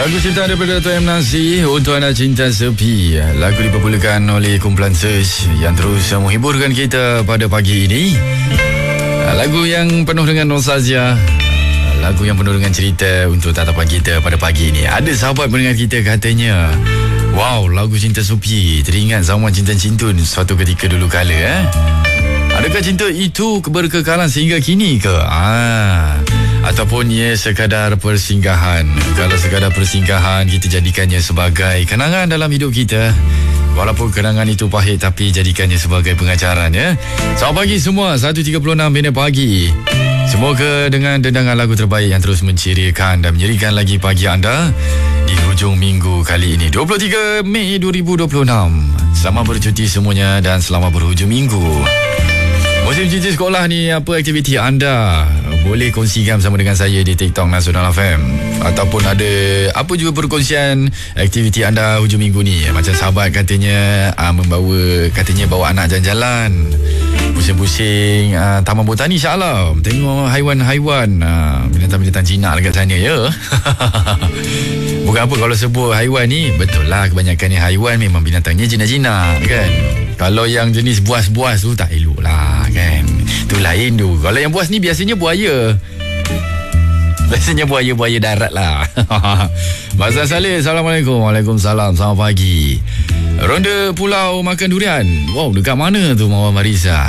Lagu cinta daripada Dato' M. Nazir untuk anda cinta sepi. Lagu dipermulakan oleh kumpulan Search yang terus menghiburkan kita pada pagi ini. Lagu yang penuh dengan nostalgia, lagu yang penuh dengan cerita untuk tatapan kita pada pagi ini. Ada sahabat pendengar kita katanya, wow, lagu cinta sepi teringat zaman cinta cintun suatu ketika dulu kala. Adakah cinta itu berkekalan sehingga kini ke? Ataupun ia sekadar persinggahan? Kalau sekadar persinggahan, kita jadikannya sebagai kenangan dalam hidup kita. Walaupun kenangan itu pahit, tapi jadikannya sebagai pengajaran, ya. Selamat pagi semua, 1.36 minit pagi. Semoga dengan dendangan lagu terbaik yang terus mencirikan dan menyerikan lagi pagi anda di hujung minggu kali ini, 23 Mei 2026. Selamat bercuti semuanya dan selamat berhujung minggu. Musim cuti sekolah ni, apa aktiviti anda? Boleh kongsikan bersama dengan saya di TikTok Nasional FM. Ataupun ada apa juga perkongsian aktiviti anda hujung minggu ni. Macam sahabat katanya katanya bawa anak jalan-jalan, pusing-pusing Taman Botani Shah Alam, tengok haiwan-haiwan, binatang-binatang jinak dekat sana, ya. Bukan apa kalau sebut haiwan ni, betul lah kebanyakan ni haiwan memang binatangnya jinak-jinak, kan. Kalau yang jenis buas-buas tu tak elok lah, kan. Tu lain tu. Kalau yang buas ni biasanya buaya. Biasanya buaya-buaya darat lah. Mazhar Saleh, Assalamualaikum. Waalaikumsalam, selamat pagi. Ronda pulau makan durian. Wow, dekat mana tu Mawar Marisa?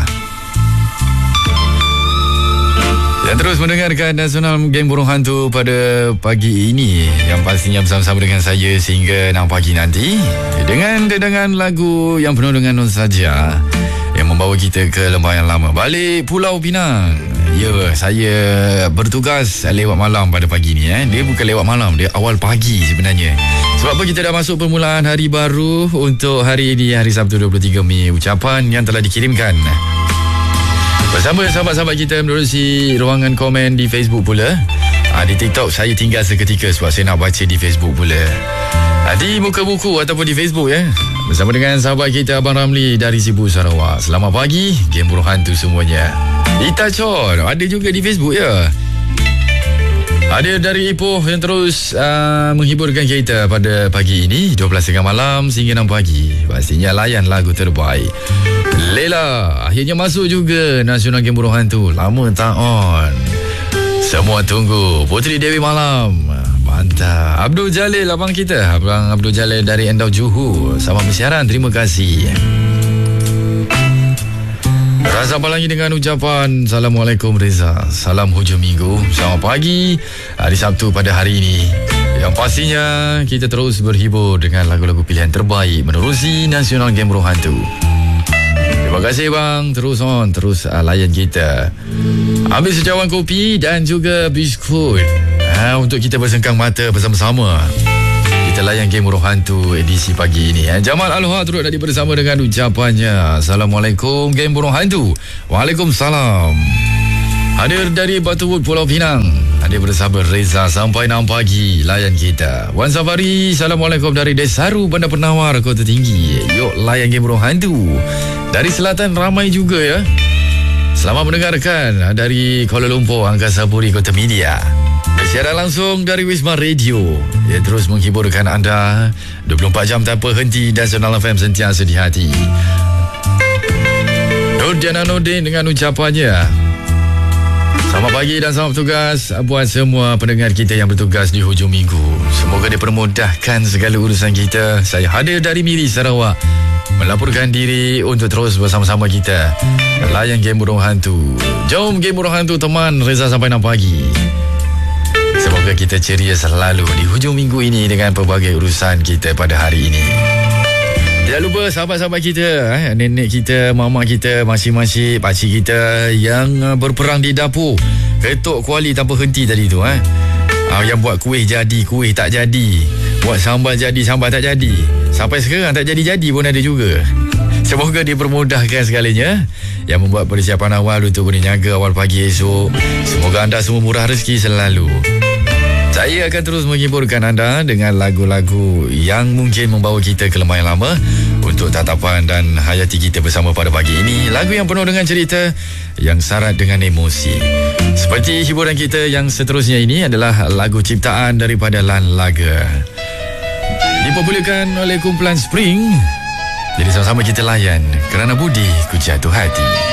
Dan terus mendengarkan Nasional Geng Burung Hantu pada pagi ini, yang pastinya bersama-sama dengan saya sehingga 6 pagi nanti, dengan dendangan lagu yang penuh dengan nostalgia yang membawa kita ke lembah yang lama, balik Pulau Pinang. Ya, saya bertugas lewat malam pada pagi ni. Dia bukan lewat malam, dia awal pagi sebenarnya. Sebab apa, kita dah masuk permulaan hari baru untuk hari ini, hari Sabtu 23 Mei. Ucapan yang telah dikirimkan bersama sahabat-sahabat kita menerusi ruangan komen di Facebook pula. Di TikTok saya tinggal seketika sebab saya nak baca di Facebook pula. Di muka buku ataupun di Facebook, ya. Bersama dengan sahabat kita Abang Ramli dari Sibu, Sarawak. Selamat pagi, Geng Burung Hantu semuanya. Ita Chon ada juga di Facebook, ya. Ada dari Ipoh yang terus menghiburkan kita pada pagi ini, 12.30 malam sehingga 6 pagi. Pastinya layan lagu terbaik. Lela akhirnya masuk juga Nasional Geng Burung Hantu. Lama tak on. Semua tunggu. Puteri Dewi Malam, mantap. Abdul Jalil, abang kita, Abang Abdul Jalil dari Endau Juhu, selamat bersiaran, terima kasih. Rasa Palangi dengan ucapan Assalamualaikum Reza, salam hujung minggu. Selamat pagi, hari Sabtu pada hari ini, yang pastinya kita terus berhibur dengan lagu-lagu pilihan terbaik menerusi Nasional Geng Burung Hantu. Terima kasih bang, terus on, terus layan kita. Ambil secawan kopi dan juga biskut untuk kita bersengkang mata bersama-sama. Kita layan Geng Burung Hantu edisi pagi ini. Jamal Aloha turut tadi bersama dengan ucapannya Assalamualaikum Geng Burung Hantu. Waalaikumsalam. Hadir dari Batu Wood Pulau Pinang, hadir bersama Reza sampai 6 pagi. Layan kita. Wan Safari, Assalamualaikum dari Desaru, Bandar Penawar, Kota Tinggi. Yuk layan Geng Burung Hantu. Dari selatan ramai juga, ya. Selamat mendengarkan dari Kuala Lumpur, Angkasa Puri, Kota Media. Siaran langsung dari Wisma Radio, ia terus menghiburkan anda 24 jam tanpa henti. Nasional FM sentiasa di hati. Nurdiana Nurdin dengan ucapannya selamat pagi dan selamat bertugas buat semua pendengar kita yang bertugas di hujung minggu. Semoga dipermudahkan segala urusan kita. Saya hadir dari Miri, Sarawak, melaporkan diri untuk terus bersama-sama kita layan Geng Burung Hantu. Jom Geng Burung Hantu teman Reza sampai 6 pagi. Semoga kita ceria selalu di hujung minggu ini dengan pelbagai urusan kita pada hari ini. Tidak lupa sahabat-sahabat kita, nenek kita, mama kita, makcik-makcik, pakcik kita yang berperang di dapur, ketuk kuali tanpa henti tadi tu. Yang buat kuih jadi, kuih tak jadi, buat sambal jadi, sambal tak jadi, sampai sekarang tak jadi-jadi pun ada juga. Semoga dipermudahkan segalanya yang membuat persiapan awal untuk berniaga awal pagi esok. Semoga anda semua murah rezeki selalu. Saya akan terus menghiburkan anda dengan lagu-lagu yang mungkin membawa kita ke lembah yang lama untuk untuk tatapan dan hayati kita bersama pada pagi ini. Lagu yang penuh dengan cerita, yang syarat dengan emosi. Seperti hiburan kita yang seterusnya ini adalah lagu ciptaan daripada Lan Laga, dipopularkan oleh kumpulan Spring. Jadi sama-sama kita layan Kerana Budi Ku Jatuh Hati.